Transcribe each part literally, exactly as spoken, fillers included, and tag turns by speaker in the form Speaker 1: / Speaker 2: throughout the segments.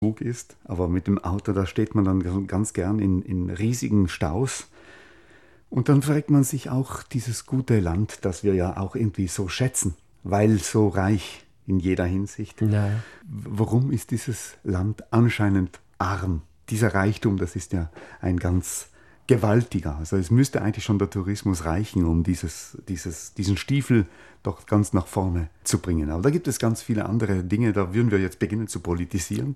Speaker 1: Zug ist, aber mit dem Auto, da steht man dann ganz gern in, in riesigen Staus. Und dann fragt man sich auch dieses gute Land, das wir ja auch irgendwie so schätzen, weil so reich in jeder Hinsicht.
Speaker 2: Ja.
Speaker 1: Warum ist dieses Land anscheinend arm? Dieser Reichtum, das ist ja ein ganz gewaltiger. Also es müsste eigentlich schon der Tourismus reichen, um dieses, dieses, diesen Stiefel doch ganz nach vorne zu bringen. Aber da gibt es ganz viele andere Dinge, da würden wir jetzt beginnen zu politisieren.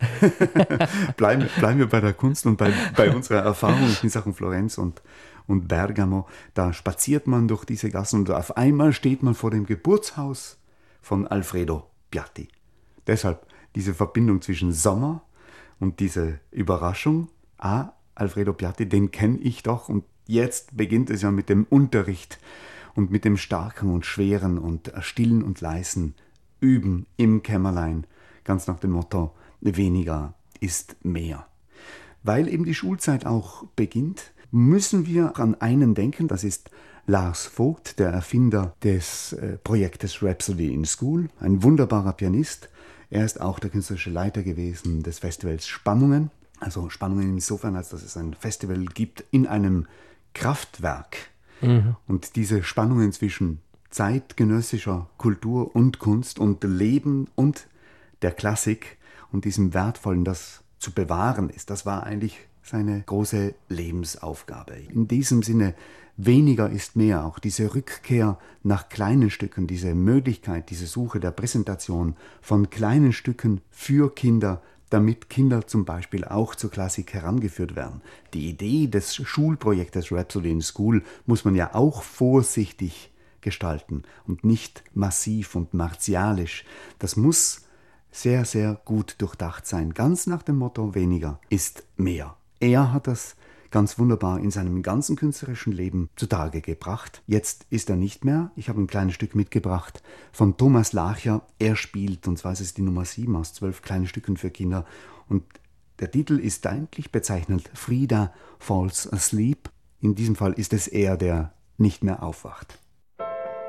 Speaker 1: bleiben, bleiben wir bei der Kunst und bei, bei unserer Erfahrung in Sachen Florenz und, und Bergamo. Da spaziert man durch diese Gassen und auf einmal steht man vor dem Geburtshaus von Alfredo Piatti. Deshalb diese Verbindung zwischen Sommer und diese Überraschung. Ah, Alfredo Piatti, den kenne ich doch. Und jetzt beginnt es ja mit dem Unterricht und mit dem Starken und Schweren und Stillen und Leisen üben im Kämmerlein. Ganz nach dem Motto, weniger ist mehr. Weil eben die Schulzeit auch beginnt, müssen wir an einen denken, das ist Lars Vogt, der Erfinder des äh, Projektes Rhapsody in School, ein wunderbarer Pianist. Er ist auch der künstlerische Leiter gewesen des Festivals Spannungen. Also Spannungen insofern, als dass es ein Festival gibt in einem Kraftwerk. Mhm. Und diese Spannungen zwischen zeitgenössischer Kultur und Kunst und Leben und der Klassik und diesem Wertvollen, das zu bewahren ist, das war eigentlich seine große Lebensaufgabe. In diesem Sinne, weniger ist mehr. Auch diese Rückkehr nach kleinen Stücken, diese Möglichkeit, diese Suche der Präsentation von kleinen Stücken für Kinder, damit Kinder zum Beispiel auch zur Klassik herangeführt werden. Die Idee des Schulprojektes Rhapsody in School muss man ja auch vorsichtig gestalten und nicht massiv und martialisch. Das muss sehr, sehr gut durchdacht sein. Ganz nach dem Motto, weniger ist mehr. Er hat das ganz wunderbar in seinem ganzen künstlerischen Leben zutage gebracht. Jetzt ist er nicht mehr. Ich habe ein kleines Stück mitgebracht von Thomas Larcher. Er spielt, und zwar ist es die Nummer sieben aus zwölf kleinen Stücken für Kinder. Und der Titel ist eigentlich bezeichnet Frida Falls Asleep. In diesem Fall ist es er, der nicht mehr aufwacht.